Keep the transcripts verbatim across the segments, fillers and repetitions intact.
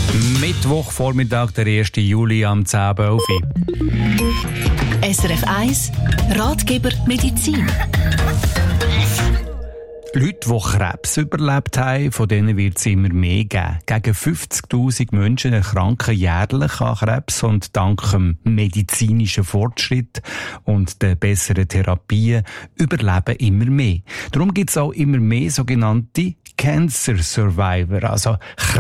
Mittwochvormittag, der ersten Juli am zehn Uhr elf. S R F eins Ratgeber Medizin. Leute, die Krebs überlebt haben, von denen wird es immer mehr geben. Gegen fünfzigtausend Menschen erkranken jährlich an Krebs und dank dem medizinischen Fortschritt und der besseren Therapien überleben immer mehr. Darum gibt es auch immer mehr sogenannte Cancer Survivor, also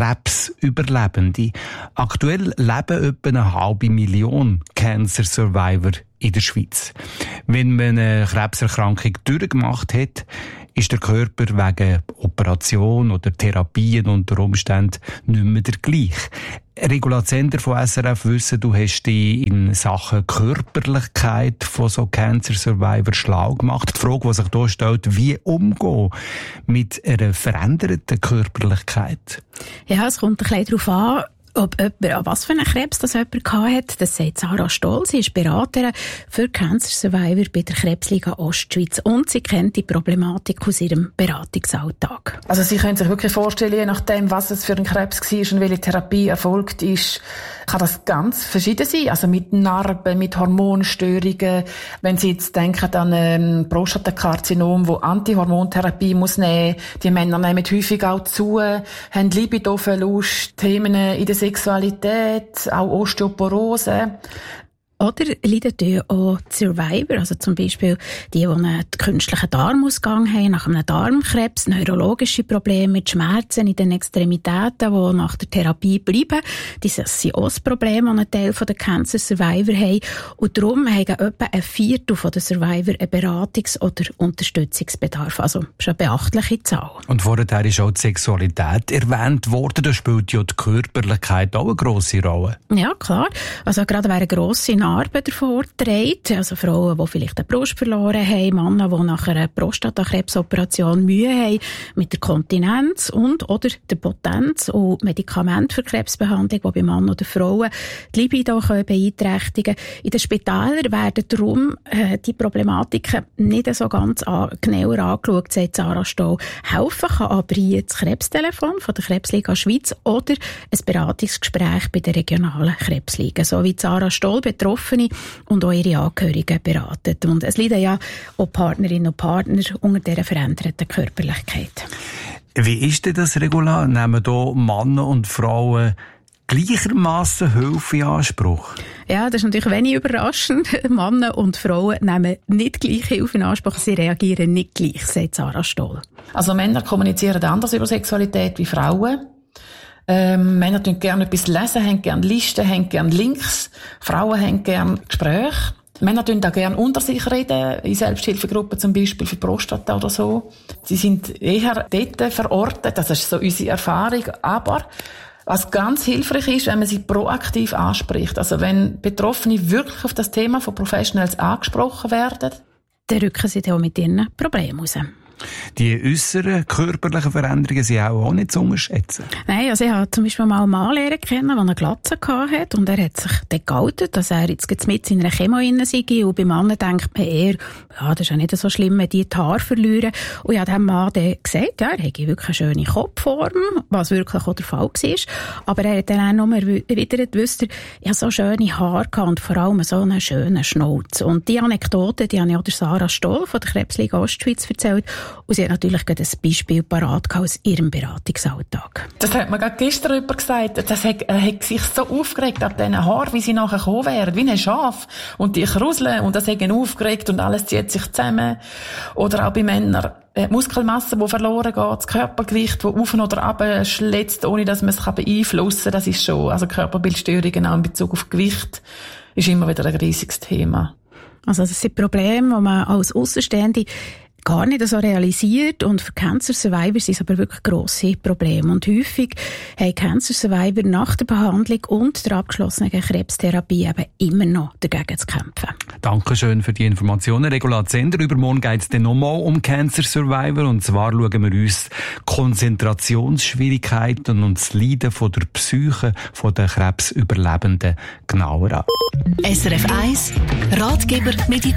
Krebsüberlebende. Aktuell leben etwa eine halbe Million Cancer Survivor in der Schweiz. Wenn man eine Krebserkrankung durchgemacht hat, ist der Körper wegen Operation oder Therapien unter Umständen nicht mehr der gleiche. Regula Zender von S R F wissen, du hast dich in Sachen Körperlichkeit von so Cancer Survivor schlau gemacht. Die Frage, die sich hier stellt, wie umgehen mit einer veränderten Körperlichkeit? Ja, es kommt ein bisschen darauf an, ob jemand, an was für einen Krebs das jemand hatte. Das sagt Sarah Stoll. Sie ist Beraterin für Cancer Survivor bei der Krebsliga Ostschweiz und sie kennt die Problematik aus ihrem Beratungsalltag. Also Sie können sich wirklich vorstellen, je nachdem, was es für ein Krebs war und welche Therapie erfolgt ist, kann das ganz verschieden sein. Also mit Narben, mit Hormonstörungen. Wenn Sie jetzt denken an ein Prostatakarzinom, wo Antihormontherapie muss nehmen, die Männer nehmen häufig auch zu, haben Libidoverlust, Themen in der Sexualität, auch Osteoporose. Oder leiden auch die Survivor, also zum Beispiel die, die einen künstlichen Darmausgang haben, nach einem Darmkrebs, neurologische Probleme mit Schmerzen in den Extremitäten, die nach der Therapie bleiben. Das sind auch das Problem, das ein Teil der Cancer Survivor haben. Und darum haben etwa ein Viertel der Survivor einen Beratungs- oder Unterstützungsbedarf. Also schon eine beachtliche Zahl. Und vorher ist auch die Sexualität erwähnt worden. Da spielt ja die Körperlichkeit auch eine grosse Rolle. Ja, klar. Also gerade wer eine grosse Narben davor trägt, also Frauen, die vielleicht eine Brust verloren haben, Männer, die nach einer Prostatakrebsoperation Mühe haben mit der Kontinenz und oder der Potenz und Medikamente für Krebsbehandlung, die bei Männern oder Frauen die Libido beeinträchtigen können. In den Spitälern werden darum äh, die Problematiken nicht so ganz an, genauer angeschaut, sagt Sarah Stoll. Helfen kann aber hier das Krebstelefon von der Krebsliga Schweiz oder ein Beratungsgespräch bei der regionalen Krebsliga, so wie Sarah Stoll betroffen und auch ihre Angehörigen beraten. Und es leiden ja auch Partnerinnen und Partner unter dieser veränderten Körperlichkeit. Wie ist denn das, Regula? Nehmen hier Männer und Frauen gleichermaßen Hilfe in Anspruch? Ja, das ist natürlich wenig überraschend. Männer und Frauen nehmen nicht gleich Hilfe in Anspruch. Sie reagieren nicht gleich, sagt Sarah Stoll. Also Männer kommunizieren anders über Sexualität wie Frauen. Ähm, Männer tun gerne etwas lesen, haben gerne Listen, haben gerne Links. Frauen haben gerne Gespräche. Männer tun da gerne unter sich reden, in Selbsthilfegruppen zum Beispiel für Prostata oder so. Sie sind eher dort verortet, das ist so unsere Erfahrung. Aber was ganz hilfreich ist, wenn man sie proaktiv anspricht. Also wenn Betroffene wirklich auf das Thema von Professionals angesprochen werden, dann rücken sie dann auch mit ihren Problemen raus. Die äußeren körperlichen Veränderungen sind auch nicht zu unterschätzen. Nein, also ich habe zum Beispiel mal einen Mann lernen kennen, der eine Glatze hatte und er hat sich dann geoutet, dass er jetzt mit in einer Chemo rein sei und beim Mann denkt man eher, ja, das ist ja nicht so schlimm, wenn die die Haare verlieren. Und ich habe dem Mann dann gesagt, ja, er hätte wirklich eine schöne Kopfform, was wirklich auch der Fall war. Aber er hat dann auch noch erwidert, wusste er, ich habe so schöne Haare gehabt und vor allem so einen schönen Schnauz. Und die Anekdote, die habe ich auch der Sarah Stoll von der Krebsliga Ostschweiz erzählt. Und sie hat natürlich gerade ein Beispiel parat aus ihrem Beratungsalltag. Das hat mir gerade gestern jemand gesagt. Das hat, er hat sich so aufgeregt ab diesen Haaren, wie sie nachher gekommen wären, wie ein Schaf. Und die kruseln und das hat ihn aufgeregt und alles zieht sich zusammen. Oder auch bei Männern. Die Muskelmasse, die verloren geht, das Körpergewicht, das auf oder ab schlägt, ohne dass man es beeinflussen kann, das ist schon, also Körperbildstörungen auch in Bezug auf Gewicht, ist immer wieder ein riesiges Thema. Also das sind Probleme, die man als Aussenstehende gar nicht so realisiert und für Cancer Survivor sind es aber wirklich grosse Probleme. Und häufig haben Cancer Survivor nach der Behandlung und der abgeschlossenen Krebstherapie eben immer noch dagegen zu kämpfen. Dankeschön für die Informationen. Regula Zender. Übermorgen geht es dann nochmal um Cancer Survivor. Und zwar schauen wir uns Konzentrationsschwierigkeiten und das Leiden von der Psyche von den Krebsüberlebenden genauer an. S R F eins Ratgeber Medizin.